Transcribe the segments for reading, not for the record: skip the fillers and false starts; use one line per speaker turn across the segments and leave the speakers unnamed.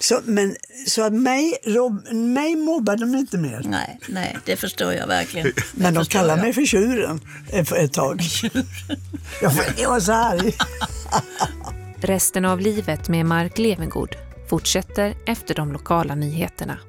också, men så att mig mobbar de inte mer.
Nej, det förstår jag verkligen.
Men de kallar mig för tjuren ett tag. Jag var så här.
Resten av livet med Mark Levengood fortsätter efter de lokala nyheterna.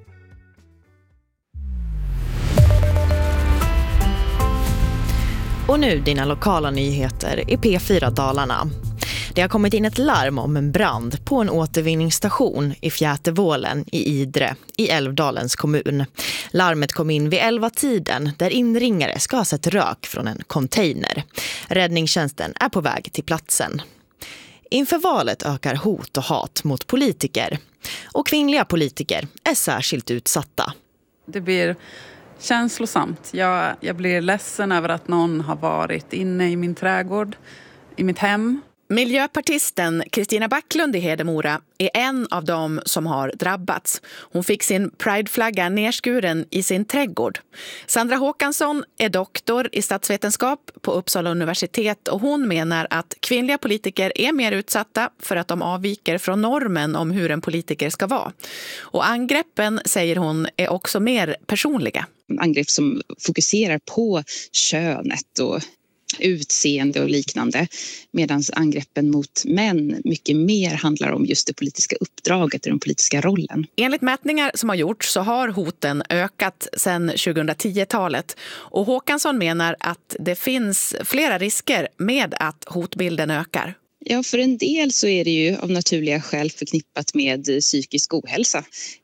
Och nu dina lokala nyheter i P4 Dalarna. Det har kommit in ett larm om en brand på en återvinningsstation i Fjätervålen i Idre i Älvdalens kommun. Larmet kom in vid 11-tiden där inringare ska ha sett rök från en container. Räddningstjänsten är på väg till platsen. Inför valet ökar hot och hat mot politiker. Och kvinnliga politiker är särskilt utsatta.
Det blir känslosamt. Jag blir ledsen över att någon har varit inne i min trädgård, i mitt hem.
Miljöpartisten Kristina Backlund i Hedemora är en av dem som har drabbats. Hon fick sin Pride-flagga nerskuren i sin trädgård. Sandra Håkansson är doktor i statsvetenskap på Uppsala universitet och hon menar att kvinnliga politiker är mer utsatta för att de avviker från normen om hur en politiker ska vara. Och angreppen, säger hon, är också mer personliga.
Angrepp som fokuserar på könet och utseende och liknande, medan angreppen mot män mycket mer handlar om just det politiska uppdraget och den politiska rollen.
Enligt mätningar som har gjorts så har hoten ökat sedan 2010-talet och Håkansson menar att det finns flera risker med att hotbilden ökar.
Ja, för en del så är det ju av naturliga skäl förknippat med psykisk ohälsa.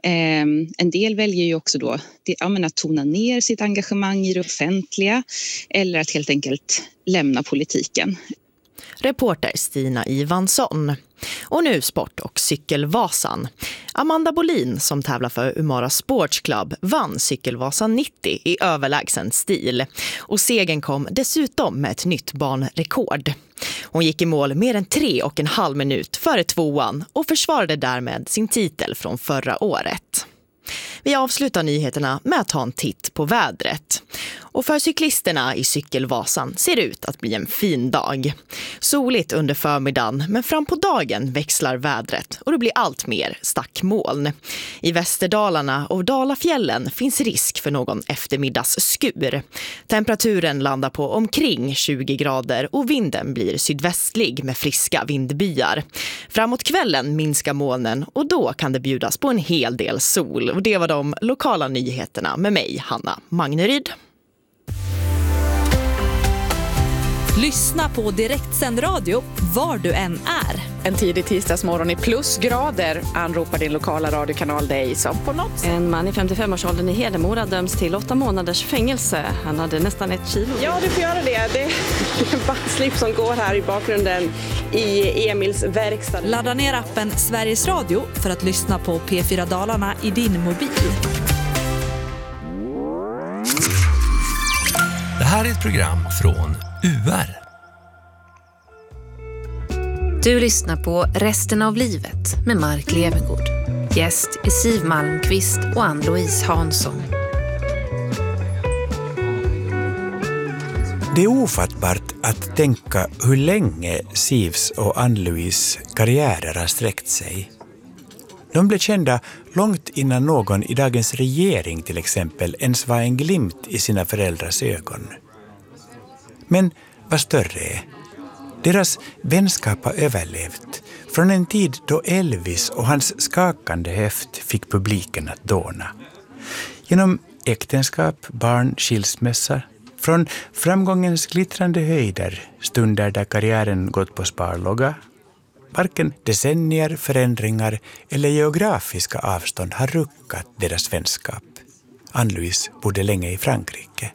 En del väljer ju också då att tona ner sitt engagemang i det offentliga eller att helt enkelt lämna politiken.
Reporter Stina Ivansson. Och nu sport- och cykelvasan. Amanda Bolin som tävlar för Umara Sports Club vann cykelvasan 90 i överlägsen stil. Och segern kom dessutom med ett nytt banrekord. Hon gick i mål mer än 3,5 minut före tvåan och försvarade därmed sin titel från förra året. Vi avslutar nyheterna med att ta en titt på vädret. Och för cyklisterna i cykelvasan ser det ut att bli en fin dag. Soligt under förmiddagen, men fram på dagen växlar vädret och det blir allt mer stackmoln. I Västerdalarna och Dalafjällen finns risk för någon eftermiddagsskur. Temperaturen landar på omkring 20 grader och vinden blir sydvästlig med friska vindbyar. Framåt kvällen minskar molnen och då kan det bjudas på en hel del sol. Och det var de lokala nyheterna med mig, Hanna Magneryd.
Lyssna på direktsänd radio var du än är.
En tidig tisdagsmorgon i plusgrader anropar din lokala radiokanal dig som på något.
En man i 55-årsåldern i Hedemora döms till 8 månaders fängelse. Han hade nästan 1 kilo.
Ja, du får göra det. Det är en bandslip som går här i bakgrunden i Emils verkstad.
Ladda ner appen Sveriges Radio för att lyssna på P4 Dalarna i din mobil.
Det här är ett program från UR.
Du lyssnar på Resten av livet med Mark Levengood. Gäst är Siv Malmqvist och Ann-Louise Hansson.
Det är ofattbart att tänka hur länge Sivs och Ann-Louise karriärer har sträckt sig. De blev kända långt innan någon i dagens regering till exempel ens var en glimt i sina föräldrars ögon. Men vad större är, deras vänskap har överlevt från en tid då Elvis och hans skakande höft fick publiken att dåna. Genom äktenskap, barn, skilsmässa, från framgångens glittrande höjder, stunder där karriären gått på sparlåga. Varken decennier, förändringar eller geografiska avstånd har ruckat deras vänskap. Ann-Louise bodde länge i Frankrike.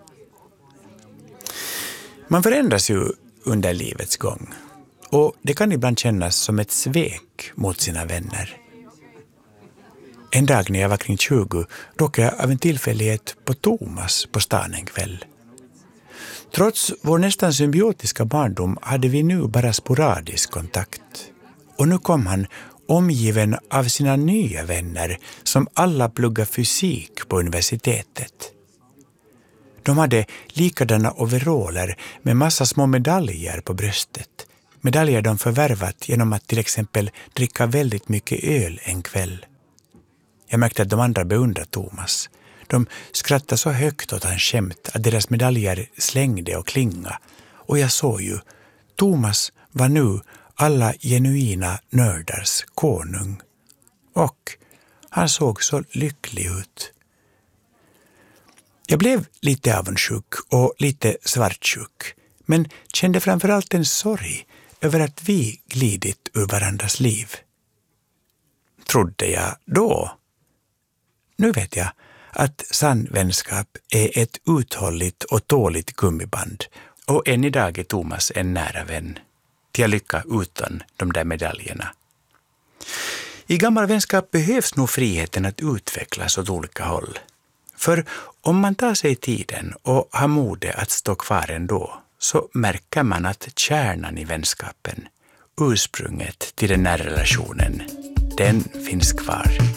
Man förändras ju under livets gång och det kan ibland kännas som ett svek mot sina vänner. En dag när jag var kring 20 råkade jag av en tillfällighet på Thomas på stan en kväll. Trots vår nästan symbiotiska barndom hade vi nu bara sporadisk kontakt. Och nu kom han omgiven av sina nya vänner som alla pluggar fysik på universitetet. De hade likadana overaller med massa små medaljer på bröstet. Medaljer de förvärvat genom att till exempel dricka väldigt mycket öl en kväll. Jag märkte att de andra beundrade Thomas. De skrattade så högt åt hans skämt att deras medaljer slängde och klinga. Och jag såg ju, Thomas var nu alla genuina nördars konung. Och han såg så lycklig ut. Jag blev lite avundsjuk och lite svartsjuk, men kände framförallt en sorg över att vi glidit ur varandras liv. Trodde jag då? Nu vet jag att sann vänskap är ett uthålligt och tåligt gummiband, och än idag är Thomas en nära vän. Till lycka utan de där medaljerna. I gammal vänskap behövs nog friheten att utvecklas åt olika håll. För om man tar sig tiden och har mode att stå kvar ändå, så märker man att kärnan i vänskapen, ursprunget till den här relationen, den finns kvar.